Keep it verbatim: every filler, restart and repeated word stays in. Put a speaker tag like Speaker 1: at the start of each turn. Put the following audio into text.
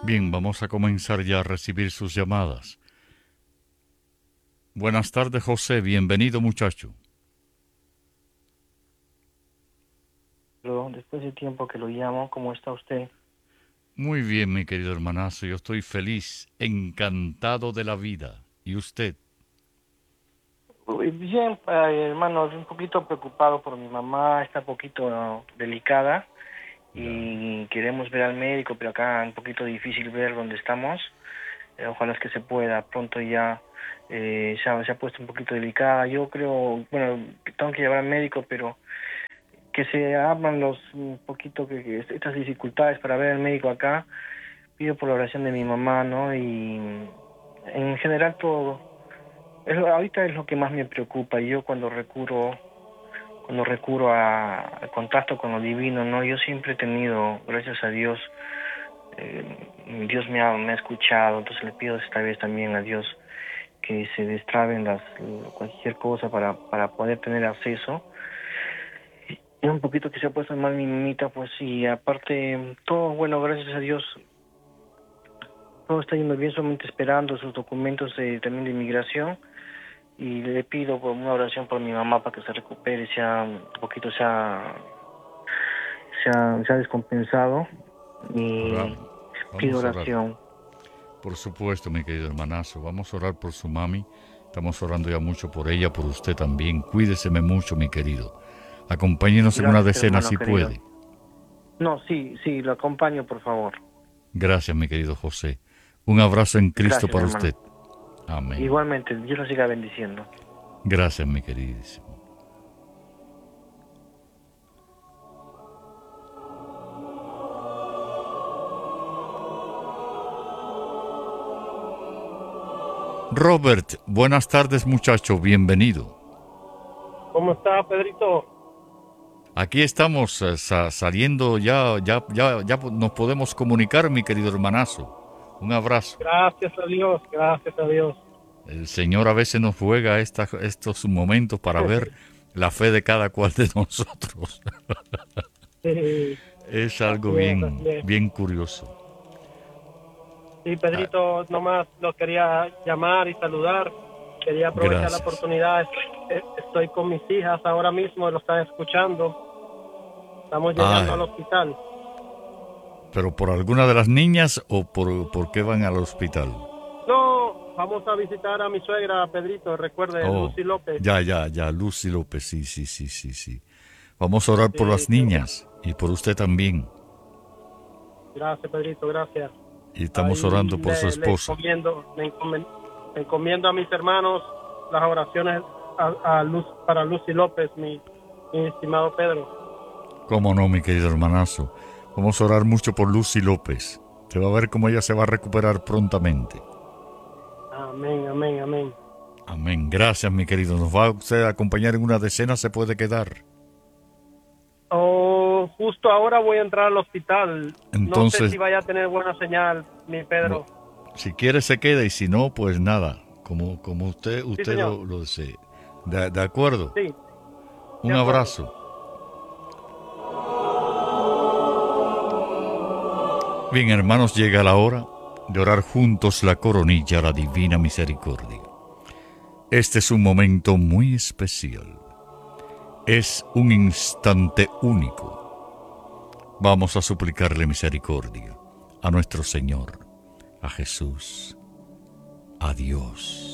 Speaker 1: Bien, vamos a comenzar ya a recibir sus llamadas. Buenas tardes, José. Bienvenido, muchacho.
Speaker 2: Pero después de tiempo que lo llamo, ¿cómo está usted?
Speaker 1: Muy bien, mi querido hermanazo. Yo estoy feliz, encantado de la vida. ¿Y usted?
Speaker 2: Uy, bien, eh, hermano, un poquito preocupado por mi mamá, está un poquito delicada
Speaker 1: Ya.
Speaker 2: y queremos ver al médico, pero acá un poquito difícil ver dónde estamos. Eh, ojalá es que se pueda, pronto ya eh, se ha, se ha puesto un poquito delicada. Yo creo, bueno, que tengo que llevar al médico, pero que se abran los un poquito que, que estas dificultades para ver al médico acá. Pido por la oración de mi mamá, ¿no? Y en general todo. Es lo- ahorita es lo que más me preocupa. Yo cuando recurro, cuando recurro a, al contacto con lo divino, ¿no? Yo siempre he tenido, gracias a Dios, eh, Dios me ha, me ha escuchado, entonces le pido esta vez también a Dios que se destraben las, cualquier cosa para, para poder tener acceso. Y un poquito que se ha puesto mal mi mamita, pues y aparte, todo bueno, gracias a Dios, todo está yendo bien, solamente esperando sus documentos de, también de inmigración. Y le pido por una oración por mi mamá para que se recupere, sea un poquito, sea, sea, sea descompensado. Y
Speaker 1: Oramos.
Speaker 2: pido
Speaker 1: Vamos a orar.
Speaker 2: oración.
Speaker 1: Por supuesto, mi querido hermanazo. Vamos a orar por su mami. Estamos orando ya mucho por ella, por usted también. Cuídeseme mucho, mi querido. Acompáñenos en una
Speaker 2: Gracias,
Speaker 1: decena
Speaker 2: hermano
Speaker 1: si
Speaker 2: querido.
Speaker 1: puede.
Speaker 2: No, sí, sí, lo acompaño, por favor.
Speaker 1: Gracias, mi querido José. Un abrazo en Cristo
Speaker 2: Gracias,
Speaker 1: para
Speaker 2: hermano.
Speaker 1: usted. Amén.
Speaker 2: Igualmente, Dios lo siga bendiciendo.
Speaker 1: Gracias, mi queridísimo. Robert, buenas tardes, muchacho. Bienvenido.
Speaker 3: ¿Cómo está, Pedrito?
Speaker 1: Aquí estamos eh, sa- saliendo ya, ya, ya, ya nos podemos comunicar, mi querido hermanazo. Un abrazo.
Speaker 3: Gracias a Dios, gracias a Dios.
Speaker 1: El Señor a veces nos juega esta- estos momentos para ver la fe de cada cual de nosotros.
Speaker 3: Sí,
Speaker 1: Es algo
Speaker 3: así es,
Speaker 1: bien,
Speaker 3: así es.
Speaker 1: bien curioso.
Speaker 3: Sí,
Speaker 1: Ah,
Speaker 3: Pedrito, nomás lo quería llamar y saludar. Quería aprovechar la
Speaker 1: gracias.
Speaker 3: oportunidad. Es- Estoy con mis hijas ahora mismo, lo están escuchando. Estamos llegando al
Speaker 1: Ah,
Speaker 3: hospital.
Speaker 1: pero por alguna de las niñas o por, por qué van al hospital.
Speaker 3: No, vamos a visitar a mi suegra, Pedrito, recuerde,
Speaker 1: Oh,
Speaker 3: Lucy López.
Speaker 1: ya, ya, ya, Lucy López, sí, sí, sí, sí, sí. Vamos a orar por
Speaker 3: Sí,
Speaker 1: las
Speaker 3: sí.
Speaker 1: niñas y por usted también.
Speaker 3: Gracias, Pedrito, gracias.
Speaker 1: Y estamos
Speaker 3: Ahí
Speaker 1: orando por su
Speaker 3: le, le
Speaker 1: esposa.
Speaker 3: encomiendo, le encomen- le encomiendo a mis hermanos las oraciones a, a Luz, para Lucy López, mi, mi estimado Pedro.
Speaker 1: Cómo no, mi querido hermanazo. Vamos a orar mucho por Lucy López. Te va a ver cómo ella se va a recuperar prontamente.
Speaker 3: Amén, amén, amén.
Speaker 1: Amén. Gracias, mi querido. Nos va usted a acompañar en una decena, se puede quedar.
Speaker 3: Oh, justo ahora voy a entrar al hospital. No sé
Speaker 1: Entonces,
Speaker 3: si vaya a tener buena señal, mi
Speaker 1: bu-
Speaker 3: Pedro.
Speaker 1: si quiere se queda y si no, pues nada. Como, como usted,
Speaker 3: Sí,
Speaker 1: usted
Speaker 3: señor.
Speaker 1: lo, lo desee. De, de acuerdo.
Speaker 3: Sí, de
Speaker 1: Un
Speaker 3: acuerdo.
Speaker 1: abrazo. Bien, hermanos, llega la hora de orar juntos la coronilla a la divina misericordia. Este es un momento muy especial. Es un instante único. Vamos a suplicarle misericordia a nuestro Señor, a Jesús, a Dios.